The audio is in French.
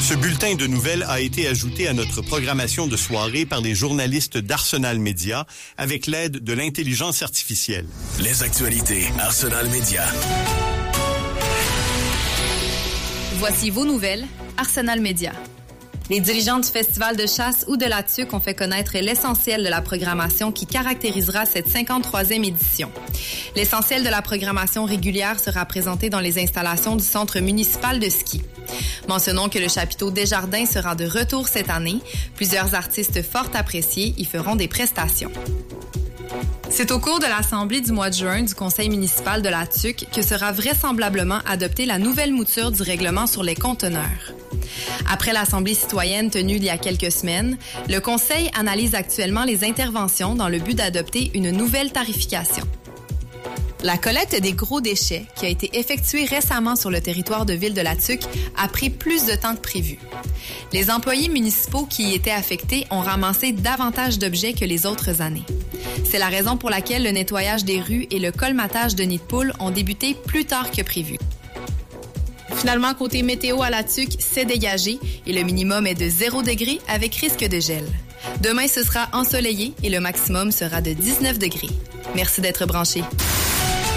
Ce bulletin de nouvelles a été ajouté à notre programmation de soirée par les journalistes d'Arsenal Média avec l'aide de l'intelligence artificielle. Les actualités Arsenal Média. Voici vos nouvelles, Arsenal Média. Les dirigeants du Festival de chasse ou de la Tuque ont fait connaître l'essentiel de la programmation qui caractérisera cette 53e édition. L'essentiel de la programmation régulière sera présenté dans les installations du Centre municipal de ski. Mentionnons que le chapiteau Desjardins sera de retour cette année. Plusieurs artistes fort appréciés y feront des prestations. C'est au cours de l'Assemblée du mois de juin du Conseil municipal de la Tuque que sera vraisemblablement adoptée la nouvelle mouture du règlement sur les conteneurs. Après l'Assemblée citoyenne tenue il y a quelques semaines, le Conseil analyse actuellement les interventions dans le but d'adopter une nouvelle tarification. La collecte des gros déchets, qui a été effectuée récemment sur le territoire de Ville-de-la-Tuque, a pris plus de temps que prévu. Les employés municipaux qui y étaient affectés ont ramassé davantage d'objets que les autres années. C'est la raison pour laquelle le nettoyage des rues et le colmatage de nids de poules ont débuté plus tard que prévu. Finalement, côté météo à la Tuque, c'est dégagé et le minimum est de 0 degrés avec risque de gel. Demain, ce sera ensoleillé et le maximum sera de 19 degrés. Merci d'être branchés.